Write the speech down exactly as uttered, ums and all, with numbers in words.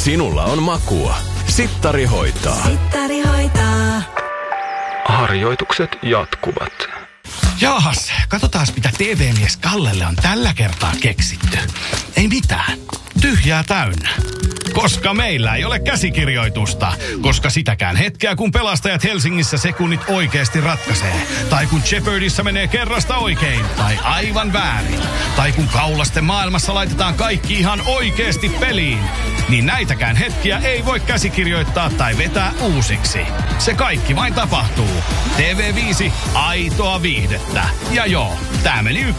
Sinulla on makua. Sittari hoitaa. Sittari hoitaa. Harjoitukset jatkuvat. Jaahas, katsotaan mitä T V-mies Kallelle on tällä kertaa keksitty. Ei mitään. Tyhjää täynnä. Koska meillä ei ole käsikirjoitusta. Koska sitäkään hetkeä, kun pelastajat Helsingissä sekunnit oikeasti ratkaisee. Tai kun Jeopardyssä menee kerrasta oikein. Tai aivan väärin. Tai kun kaulasten maailmassa laitetaan kaikki ihan oikeasti peliin. Niin näitäkään hetkiä ei voi käsikirjoittaa tai vetää uusiksi. Se kaikki vain tapahtuu. T V viisi, aitoa viihdettä. Ja joo, tää meni